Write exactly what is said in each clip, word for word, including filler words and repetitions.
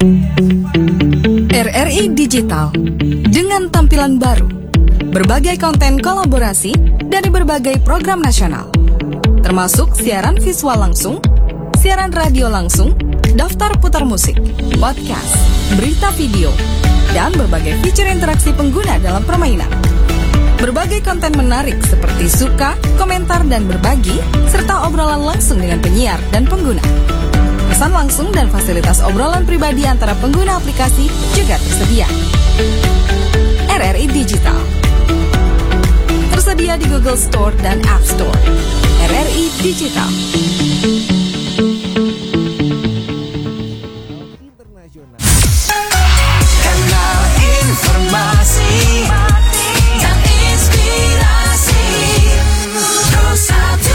R R I Digital dengan tampilan baru, berbagai konten kolaborasi dari berbagai program nasional, termasuk siaran visual langsung, siaran radio langsung, daftar putar musik, podcast, berita video, dan berbagai fitur interaksi pengguna dalam permainan. Berbagai konten menarik seperti suka, komentar, dan berbagi, serta obrolan langsung dengan penyiar dan pengguna. Pesan langsung dan fasilitas obrolan pribadi antara pengguna aplikasi juga tersedia. R R I Digital tersedia di Google Store dan App Store. R R I Digital. Kanal informasi dan inspirasi Terus Satu.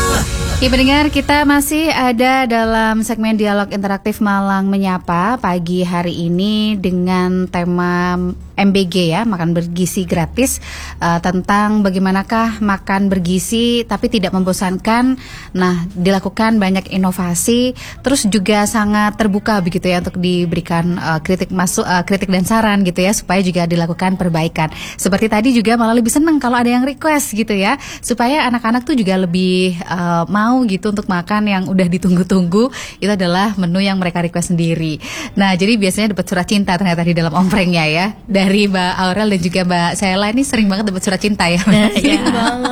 Ya pendengar, kita masih ada dalam segmen Dialog Interaktif Malang Menyapa pagi hari ini dengan tema M B G ya, makan bergizi gratis, uh, tentang bagaimanakah makan bergizi tapi tidak membosankan. Nah, dilakukan banyak inovasi, terus juga sangat terbuka begitu ya untuk diberikan uh, kritik masuk, uh, kritik dan saran gitu ya, supaya juga dilakukan perbaikan. Seperti tadi juga malah lebih senang kalau ada yang request gitu ya, supaya anak-anak tuh juga lebih uh, mau gitu untuk makan yang udah ditunggu-tunggu. Itu adalah menu yang mereka request sendiri. Nah, jadi biasanya dapat surat cinta ternyata di dalam omprengnya ya. Dari Mbak Aurel dan juga Mbak Sheila ini sering banget dapat surat cinta ya. Nah, ya.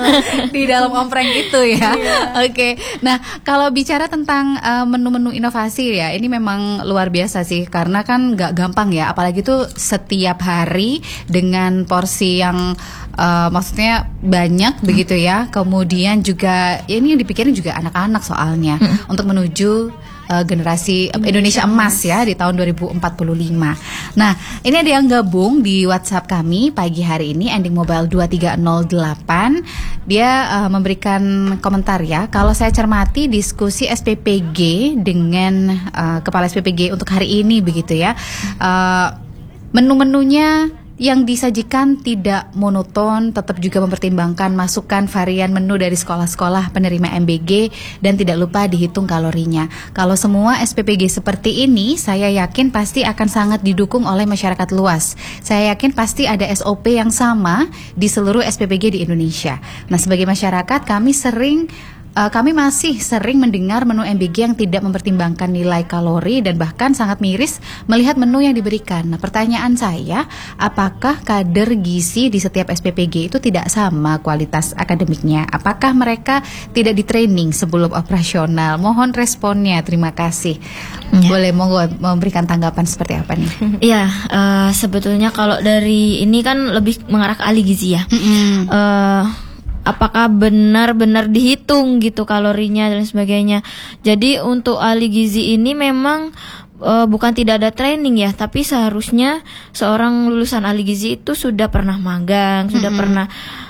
Di dalam ompreng itu ya. Oke. Okay. Nah, kalau bicara tentang uh, menu-menu inovasi ya, ini memang luar biasa sih, karena kan nggak gampang ya, apalagi tuh setiap hari dengan porsi yang uh, maksudnya banyak begitu ya. Kemudian juga ya ini yang dipikirin juga anak-anak soalnya hmm. untuk menuju Uh, generasi Indonesia emas ya di tahun dua ribu empat puluh lima. Nah, ini ada yang gabung di WhatsApp kami pagi hari ini, ending mobile dua tiga nol delapan. Dia uh, memberikan komentar ya. Kalau saya cermati diskusi S P P G dengan uh, kepala S P P G untuk hari ini begitu ya. Uh, menu-menunya yang disajikan tidak monoton, tetap juga mempertimbangkan masukan varian menu dari sekolah-sekolah penerima M B G dan tidak lupa dihitung kalorinya. Kalau semua S P P G seperti ini, saya yakin pasti akan sangat didukung oleh masyarakat luas. Saya yakin pasti ada S O P yang sama di seluruh S P P G di Indonesia. Nah, sebagai masyarakat kami sering Uh, kami masih sering mendengar menu M B G yang tidak mempertimbangkan nilai kalori dan bahkan sangat miris melihat menu yang diberikan. Nah, pertanyaan saya, apakah kader gizi di setiap S P P G itu tidak sama kualitas akademiknya? Apakah mereka tidak di-training sebelum operasional? Mohon responnya, terima kasih. Ya. Boleh monggo memberikan tanggapan seperti apa nih? Iya, uh, sebetulnya kalau dari ini kan lebih mengarah ke ahli gizi ya. Mm-hmm. Uh, Apakah benar-benar dihitung gitu kalorinya dan sebagainya. Jadi untuk ahli gizi ini memang e, bukan tidak ada training ya, tapi seharusnya seorang lulusan ahli gizi itu sudah pernah magang, mm-hmm. sudah pernah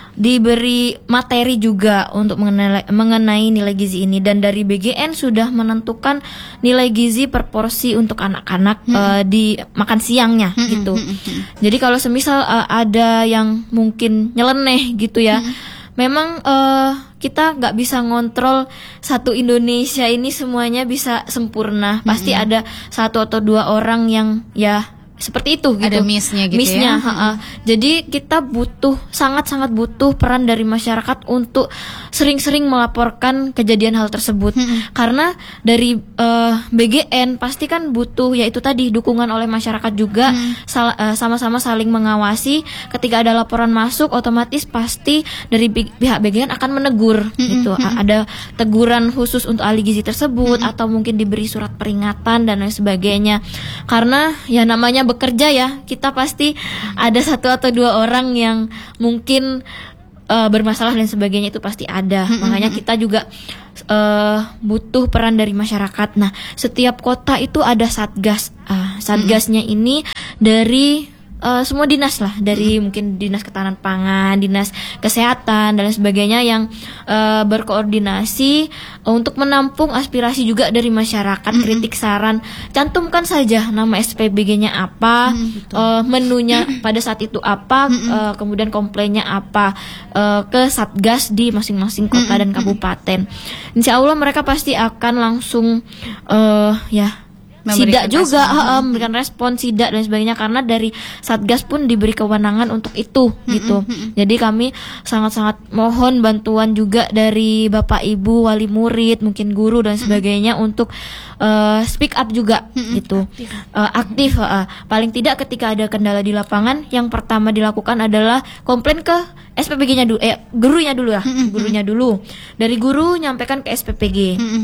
diberi materi juga untuk mengenai, mengenai nilai gizi ini, dan dari B G N sudah menentukan nilai gizi per porsi untuk anak-anak mm-hmm. e, di makan siangnya mm-hmm. gitu. Mm-hmm. Jadi kalau semisal e, ada yang mungkin nyeleneh gitu ya, mm-hmm. memang uh, kita nggak bisa ngontrol satu Indonesia ini semuanya bisa sempurna. Pasti mm-hmm. ada satu atau dua orang yang ya seperti itu gitu. Ada miss-nya gitu miss-nya, ya. Ha-ha. Jadi kita butuh, sangat-sangat butuh peran dari masyarakat untuk sering-sering melaporkan kejadian hal tersebut. Hmm. Karena dari uh, B G N pasti kan butuh, yaitu tadi dukungan oleh masyarakat juga, hmm. sal- uh, sama-sama saling mengawasi. Ketika ada laporan masuk, otomatis pasti dari bi- pihak B G N akan menegur hmm. gitu. Hmm. Ada teguran khusus untuk ahli gizi tersebut, hmm. atau mungkin diberi surat peringatan dan lain sebagainya. Karena ya namanya bekerja ya, kita pasti ada satu atau dua orang yang mungkin uh, bermasalah dan sebagainya, itu pasti ada. Mm-hmm. Makanya kita juga uh, butuh peran dari masyarakat. Nah, setiap kota itu ada satgas. Uh, satgasnya mm-hmm. ini dari Uh, semua dinas lah, dari hmm. mungkin dinas ketahanan pangan, dinas kesehatan dan lain sebagainya yang uh, berkoordinasi uh, untuk menampung aspirasi juga dari masyarakat, hmm. kritik, saran. Cantumkan saja nama S P B G-nya apa, hmm, uh, menunya pada saat itu apa, hmm. uh, kemudian komplainnya apa, uh, ke satgas di masing-masing kota hmm. dan kabupaten. Insya Allah mereka pasti akan langsung uh, ya sidak juga, respon. uh, memberikan respon sidak dan sebagainya, karena dari Satgas pun diberi kewenangan untuk itu gitu. Jadi kami sangat-sangat mohon bantuan juga dari Bapak Ibu wali murid, mungkin guru dan sebagainya untuk uh, speak up juga gitu. Aktif, uh, aktif uh, paling tidak ketika ada kendala di lapangan, yang pertama dilakukan adalah komplain ke S P P G-nya dulu, eh gurunya dulu ya, gurunya dulu. Dari guru nyampaikan ke S P P G.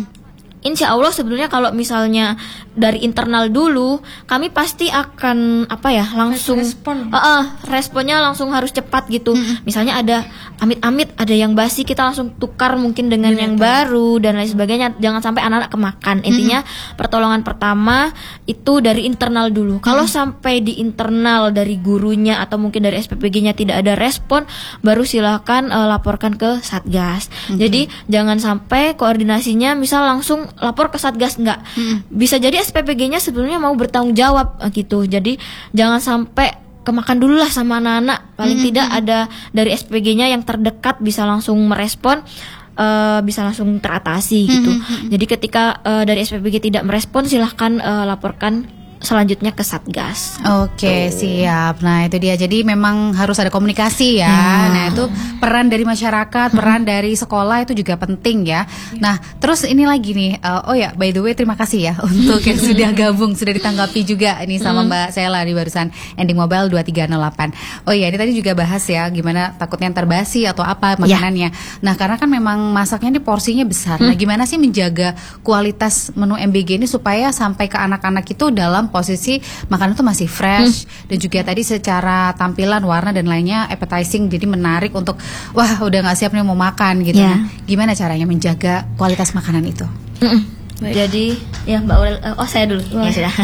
Insya Allah sebenarnya kalau misalnya dari internal dulu, kami pasti akan apa ya langsung respon. Uh, uh, responnya langsung harus cepat gitu. Mm-hmm. Misalnya ada amit-amit ada yang basi, kita langsung tukar mungkin dengan Bener, yang betul. baru dan lain sebagainya. Jangan sampai anak-anak kemakan. Intinya mm-hmm. pertolongan pertama itu dari internal dulu. Kalau mm-hmm. sampai di internal dari gurunya atau mungkin dari S P P G-nya tidak ada respon, baru silakan uh, laporkan ke Satgas. Mm-hmm. Jadi jangan sampai koordinasinya misal langsung lapor ke Satgas, enggak. Mm-hmm. Bisa jadi S P P G-nya sebenarnya mau bertanggung jawab gitu. Jadi jangan sampai kemakan dulu lah sama anak-anak. Paling mm-hmm. tidak ada dari S P P G-nya yang terdekat bisa langsung merespon, uh, bisa langsung teratasi gitu. Mm-hmm. Jadi ketika uh, dari S P P G tidak merespon, silahkan uh, laporkan selanjutnya ke Satgas. Oke, siap. Nah, itu dia. Jadi memang harus ada komunikasi ya. Ya. Nah, itu peran dari masyarakat, peran dari sekolah itu juga penting ya. Nah, terus ini lagi nih. Uh, oh ya, by the way terima kasih ya untuk yang sudah gabung, sudah ditanggapi juga ini sama Mbak Sela di barusan ending mobile dua tiga nol delapan. Oh iya, ini tadi juga bahas ya gimana takutnya ntar basi atau apa makanannya. Ya. Nah, karena kan memang masaknya ini porsinya besar. Hmm. Nah, gimana sih menjaga kualitas menu M B G ini supaya sampai ke anak-anak itu dalam posisi makanan itu masih fresh hmm. dan juga tadi secara tampilan, warna dan lainnya appetizing, jadi menarik untuk wah udah nggak siap nih mau makan gitu. Yeah. Nah, gimana caranya menjaga kualitas makanan itu? Mm-mm. Jadi ya Mbak Aurel, oh saya dulu ya sudah.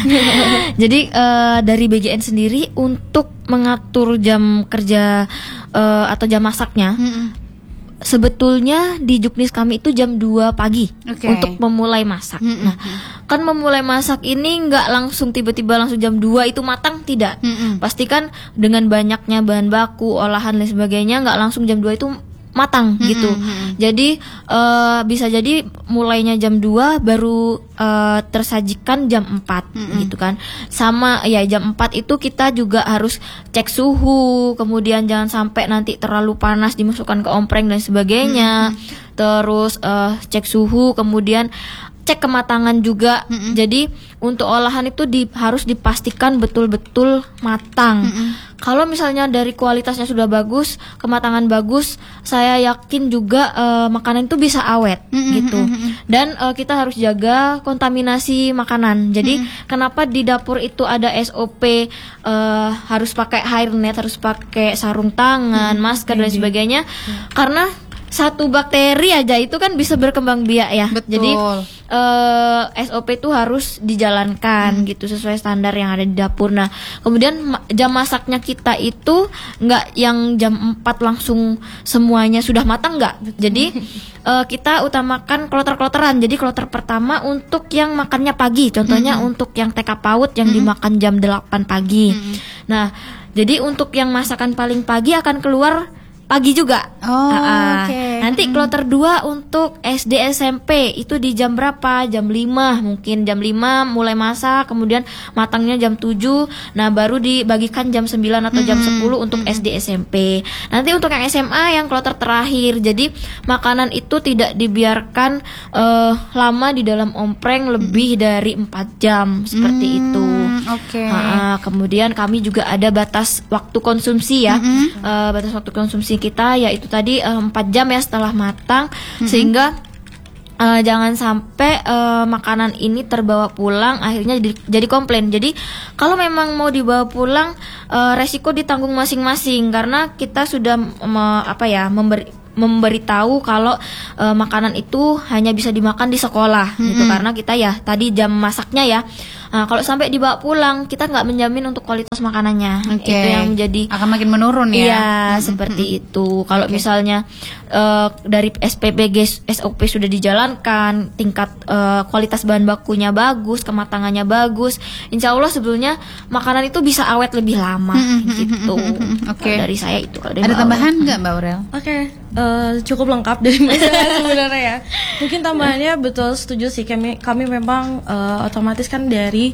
Jadi uh, dari B G N sendiri untuk mengatur jam kerja uh, atau jam masaknya. Mm-mm. Sebetulnya di Juknis kami itu jam dua pagi okay. untuk memulai masak. Mm-hmm. Nah, kan memulai masak ini nggak langsung tiba-tiba langsung jam dua itu matang, tidak. Mm-hmm. Pastikan dengan banyaknya bahan baku, olahan dan sebagainya nggak langsung jam dua itu matang mm-hmm. gitu. Jadi uh, bisa jadi mulainya jam dua baru uh, tersajikan jam empat mm-hmm. gitu kan. Sama ya jam empat itu kita juga harus cek suhu, kemudian jangan sampai nanti terlalu panas dimasukkan ke ompreng dan sebagainya. Mm-hmm. Terus uh, cek suhu, kemudian cek kematangan juga. Mm-hmm. Jadi untuk olahan itu di, harus dipastikan betul-betul matang. Mm-hmm. Kalau misalnya dari kualitasnya sudah bagus, kematangan bagus, saya yakin juga uh, makanan itu bisa awet mm-hmm. gitu. Dan uh, kita harus jaga kontaminasi makanan. Jadi mm-hmm. kenapa di dapur itu ada S O P uh, harus pakai hairnet, harus pakai sarung tangan, mm-hmm. masker dan sebagainya? Mm-hmm. Karena satu bakteri aja itu kan bisa berkembang biak ya. Betul. Jadi uh, S O P itu harus dijalankan hmm. gitu sesuai standar yang ada di dapur. Nah, kemudian ma- jam masaknya kita itu nggak yang jam empat langsung semuanya sudah matang, nggak. Jadi uh, kita utamakan kloter-kloteran. Jadi kloter pertama untuk yang makannya pagi. Contohnya hmm. untuk yang T K PAUD yang hmm. dimakan jam delapan pagi. Hmm. Nah, jadi untuk yang masakan paling pagi akan keluar pagi juga. Oh, uh, okay. Nanti mm. kloter dua untuk S D S M P itu di jam berapa? Jam lima, mungkin jam lima mulai masak, kemudian matangnya jam tujuh. Nah, baru dibagikan jam sembilan atau jam mm. sepuluh untuk mm. S D S M P. Nanti untuk yang S M A yang kloter terakhir. Jadi makanan itu tidak dibiarkan uh, lama di dalam ompreng lebih mm. dari empat jam seperti mm. itu. Oke. Okay. Uh, kemudian kami juga ada batas waktu konsumsi ya. Mm-hmm. Uh, batas waktu konsumsi kita yaitu tadi uh, empat jam ya setelah matang, mm-hmm. sehingga uh, jangan sampai uh, makanan ini terbawa pulang akhirnya jadi, jadi komplain. Jadi kalau memang mau dibawa pulang uh, resiko ditanggung masing-masing karena kita sudah me, apa ya memberi memberitahu kalau uh, makanan itu hanya bisa dimakan di sekolah mm-hmm. gitu, karena kita ya tadi jam masaknya ya. Nah, kalau sampai dibawa pulang, kita nggak menjamin untuk kualitas makanannya. Okay. Itu yang menjadi akan makin menurun ya. Iya, hmm, seperti hmm. itu. Kalau okay. misalnya uh, dari S P P G S O P sudah dijalankan, tingkat uh, kualitas bahan bakunya bagus, kematangannya bagus, insya Allah sebetulnya makanan itu bisa awet lebih lama hmm, gitu. Oke. Okay. Dari saya itu. Dari Ada tambahan nggak Mbak Aurel? Oke, okay. uh, cukup lengkap dari Mbak Sela sebenarnya ya. Mungkin tambahannya betul setuju sih. Kami kami memang uh, otomatis kan dari dari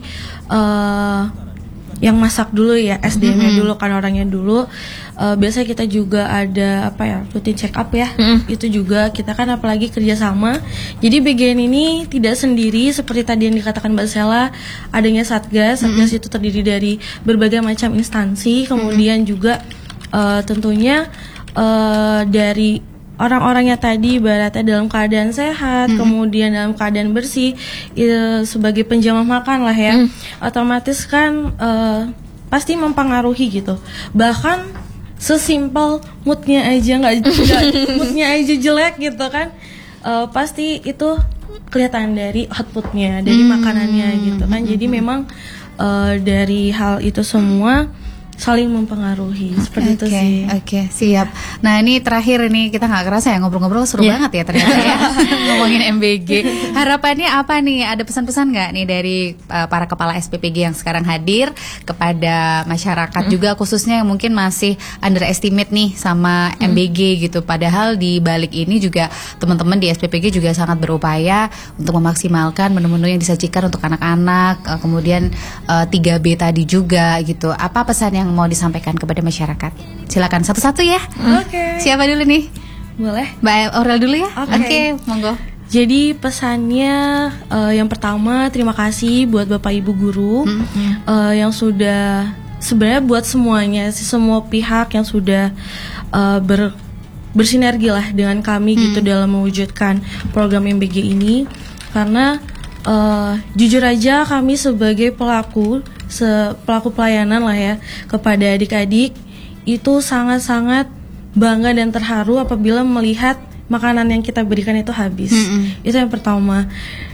uh, yang masak dulu ya, S D M-nya dulu kan orangnya dulu. Uh, biasanya kita juga ada apa ya, rutin check up ya. Mm. Itu juga kita kan apalagi kerjasama. Jadi B G N ini tidak sendiri seperti tadi yang dikatakan Mbak Sela, adanya Satgas. Satgas mm. itu terdiri dari berbagai macam instansi. Kemudian mm. juga uh, tentunya uh, dari orang-orangnya tadi ibaratnya dalam keadaan sehat, mm. kemudian dalam keadaan bersih, ya, sebagai penjamah makan lah ya. Mm. Otomatis kan uh, pasti mempengaruhi gitu. Bahkan sesimpel moodnya aja nggak moodnya aja jelek gitu kan, uh, pasti itu kelihatan dari outputnya, dari hmm. makanannya gitu kan. Jadi memang uh, dari hal itu semua saling mempengaruhi seperti okay, itu sih. Oke, okay, siap. Nah ini terakhir ini kita nggak kerasa ya ngobrol-ngobrol seru yeah. banget ya ternyata ya ngomongin M B G. Harapannya apa nih? Ada pesan-pesan nggak nih dari uh, para kepala S P P G yang sekarang hadir kepada masyarakat mm. juga khususnya yang mungkin masih underestimate nih sama mm. M B G gitu. Padahal di balik ini juga teman-teman di S P P G juga sangat berupaya untuk memaksimalkan menu-menu yang disajikan untuk anak-anak. Uh, kemudian uh, tiga B tadi juga gitu. Apa pesan yang mau disampaikan kepada masyarakat? Silakan satu-satu ya. Oke. Okay. Siapa dulu nih? Boleh. Mbak Aurel dulu ya. Oke. Okay. Okay, monggo. Jadi pesannya uh, yang pertama terima kasih buat Bapak Ibu guru mm-hmm. uh, yang sudah sebenarnya buat semuanya, semua pihak yang sudah uh, ber bersinergi lah dengan kami mm. gitu dalam mewujudkan program M B G ini. Karena uh, jujur aja kami sebagai pelaku Se pelaku pelayanan lah ya kepada adik-adik itu sangat-sangat bangga dan terharu apabila melihat makanan yang kita berikan itu habis. Mm-hmm. Itu yang pertama.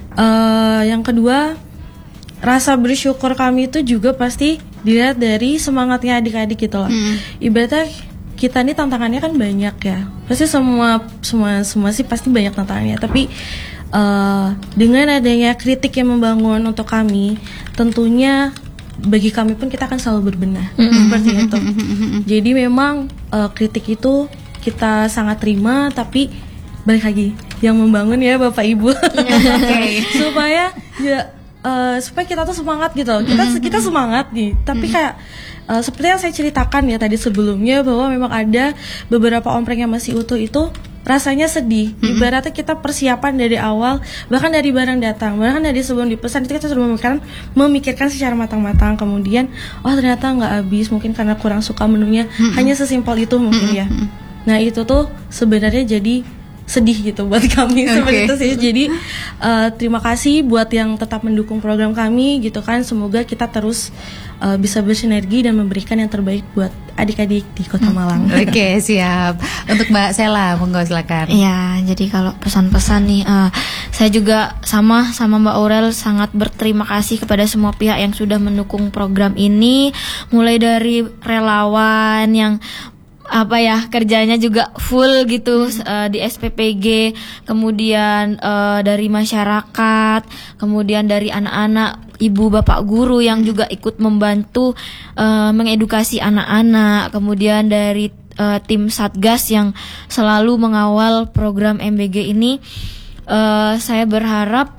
Uh, yang kedua, rasa bersyukur kami itu juga pasti dilihat dari semangatnya adik-adik gitu loh. Mm-hmm. Ibaratnya kita nih tantangannya kan banyak ya. Pasti semua semua semua sih pasti banyak tantangannya. Tapi uh, dengan adanya kritik yang membangun untuk kami, tentunya bagi kami pun kita akan selalu berbenah mm-hmm. seperti itu. Jadi memang uh, kritik itu kita sangat terima, tapi balik lagi yang membangun ya Bapak Ibu. Okay. supaya ya uh, supaya kita tuh semangat gitu. Kita mm-hmm. kita semangat nih, tapi mm-hmm. kayak uh, seperti yang saya ceritakan ya tadi sebelumnya bahwa memang ada beberapa ompreng yang masih utuh itu rasanya sedih. Mm-hmm. Ibaratnya kita persiapan dari awal, bahkan dari barang datang, bahkan dari sebelum dipesan itu kita sudah memikirkan, memikirkan secara matang-matang. Kemudian, oh ternyata nggak habis, mungkin karena kurang suka menunya. Mm-hmm. Hanya sesimpel itu mungkin mm-hmm. ya. Nah itu tuh sebenarnya jadi sedih gitu buat kami. Okay. Seperti itu sih. Jadi uh, terima kasih buat yang tetap mendukung program kami gitu kan. Semoga kita terus uh, bisa bersinergi dan memberikan yang terbaik buat adik-adik di Kota Malang. Oke, okay, siap. Untuk Mbak Sela, monggo silakan. Iya, jadi kalau pesan-pesan nih, uh, saya juga sama sama Mbak Aurel sangat berterima kasih kepada semua pihak yang sudah mendukung program ini, mulai dari relawan yang apa ya kerjanya juga full gitu uh, di S P P G, kemudian uh, dari masyarakat, kemudian dari anak-anak, ibu bapak guru yang juga ikut membantu uh, mengedukasi anak-anak, kemudian dari uh, tim Satgas yang selalu mengawal program M B G ini. Uh, saya berharap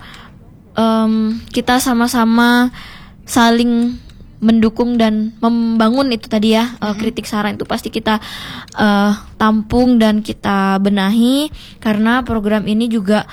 um, kita sama-sama saling mendukung dan membangun itu tadi ya, mm-hmm. uh, kritik saran itu pasti kita uh, tampung dan kita benahi, karena program ini juga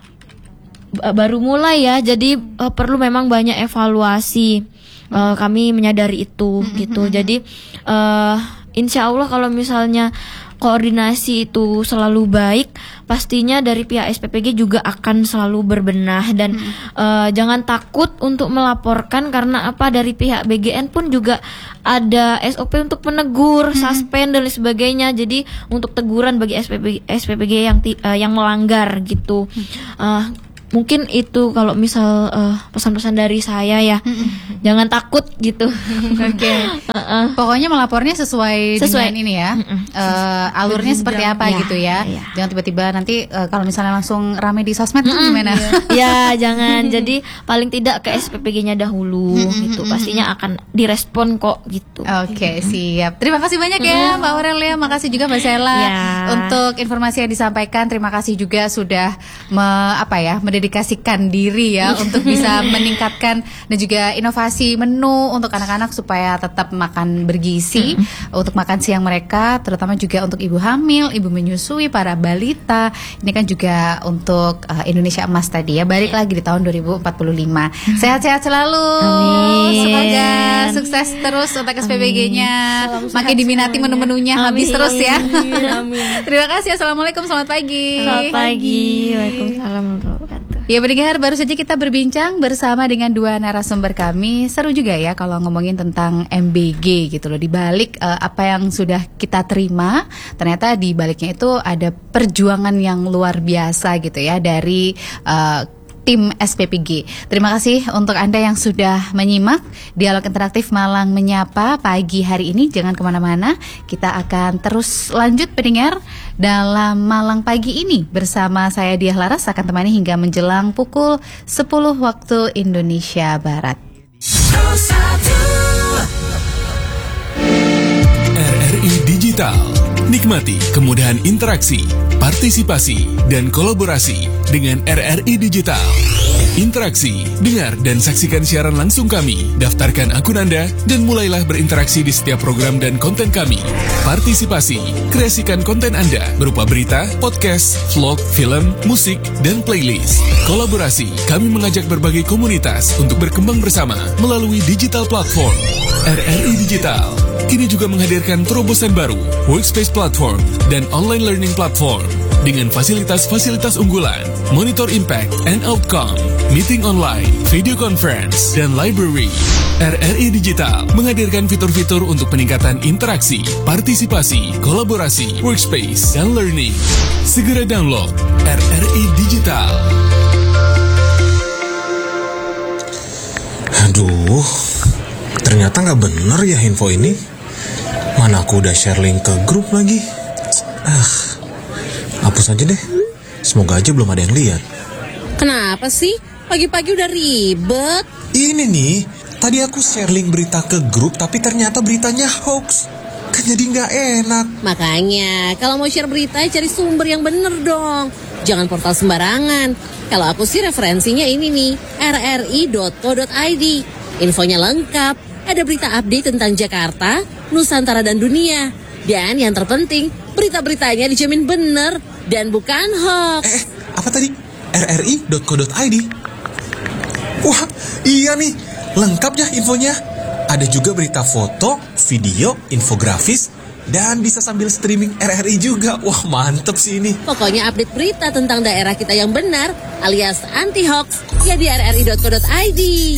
b- baru mulai ya, jadi uh, perlu memang banyak evaluasi. Uh, kami menyadari itu mm-hmm. gitu. Jadi uh, insya Allah kalau misalnya koordinasi itu selalu baik, pastinya dari pihak S P P G juga akan selalu berbenah. Dan hmm. uh, jangan takut untuk melaporkan, karena apa, dari pihak B G N pun juga ada S O P untuk menegur, hmm. suspend dan lain sebagainya. Jadi untuk teguran bagi S P P G, S P P G yang uh, yang melanggar gitu. Hmm. Uh, Mungkin itu kalau misal uh, pesan-pesan dari saya ya, mm-hmm. jangan takut gitu. Oke. Okay. uh-uh. Pokoknya melapornya sesuai, sesuai dengan ini ya, uh, alurnya seperti apa ya, gitu ya. ya. Jangan tiba-tiba nanti uh, kalau misalnya langsung rame di sosmed mm-hmm. gimana? Ya jangan. Jadi paling tidak ke S P P G-nya dahulu mm-hmm. gitu. Pastinya akan direspon kok gitu. Oke, okay, siap. Terima kasih banyak ya Mbak Aurelia. Makasih juga Mbak Sela ya. Untuk informasi yang disampaikan. Terima kasih juga sudah me, apa ya, mendedik mendedikasikan diri ya untuk bisa meningkatkan dan juga inovasi menu untuk anak-anak supaya tetap makan bergizi mm-hmm. untuk makan siang mereka, terutama juga untuk ibu hamil, ibu menyusui, para balita. Ini kan juga untuk uh, Indonesia Emas tadi ya, balik lagi di tahun dua ribu empat puluh lima. Mm-hmm. Sehat-sehat selalu. Amin. Semoga sukses terus untuk S P B G-nya. Makin diminati semuanya. Menu-menunya Amin. Habis terus ya. Amin. Amin. Terima kasih. Assalamualaikum, selamat pagi. Selamat pagi. Waalaikumsalam warahmatullahi wabarakatuh. Ya pendengar, baru saja kita berbincang bersama dengan dua narasumber kami. Seru juga ya kalau ngomongin tentang M B G gitu loh. Di balik uh, apa yang sudah kita terima, ternyata di baliknya itu ada perjuangan yang luar biasa gitu ya dari uh, tim S P P G. Terima kasih untuk Anda yang sudah menyimak Dialog Interaktif Malang Menyapa pagi hari ini. Jangan kemana-mana, kita akan terus lanjut pendengar dalam Malang Pagi ini bersama saya Diah Laras akan temani hingga menjelang pukul sepuluh waktu Indonesia Barat. R R I Digital. Nikmati kemudahan interaksi, partisipasi, dan kolaborasi dengan R R I Digital. Interaksi, dengar dan saksikan siaran langsung kami. Daftarkan akun Anda dan mulailah berinteraksi di setiap program dan konten kami. Partisipasi, kreasikan konten Anda berupa berita, podcast, vlog, film, musik, dan playlist. Kolaborasi, kami mengajak berbagai komunitas untuk berkembang bersama melalui digital platform. R R I Digital kini juga menghadirkan terobosan baru, Workspace Platform dan Online Learning Platform dengan fasilitas-fasilitas unggulan, Monitor Impact and Outcome, Meeting Online, Video Conference, dan Library. R R I Digital menghadirkan fitur-fitur untuk peningkatan interaksi, partisipasi, kolaborasi, workspace, dan learning. Segera download R R I Digital. Aduh, ternyata nggak bener ya info ini. Mana aku udah share link ke grup lagi. Ah, hapus aja deh. Semoga aja belum ada yang lihat. Kenapa sih? Pagi-pagi udah ribet. Ini nih, tadi aku share link berita ke grup tapi ternyata beritanya hoax. Kan jadi nggak enak. Makanya, kalau mau share berita cari sumber yang bener dong. Jangan portal sembarangan. Kalau aku sih referensinya ini nih, r r i dot co dot i d. Infonya lengkap. Ada berita update tentang Jakarta, Nusantara dan dunia. Dan yang terpenting, berita-beritanya dijamin bener dan bukan hoax. Eh, apa tadi? r r i dot co dot i d. Wah, iya nih. Lengkap ya infonya. Ada juga berita foto, video, infografis, dan bisa sambil streaming R R I juga. Wah, mantep sih ini. Pokoknya update berita tentang daerah kita yang benar alias anti hoax ya di r r i dot co dot i d.